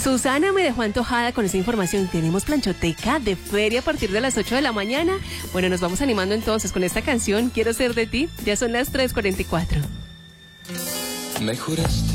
Susana me dejó antojada con esa información. Tenemos planchoteca de feria a partir de las 8 de la mañana. Bueno, nos vamos animando entonces con esta canción, Quiero ser de ti. Ya son las 3:44. Me juraste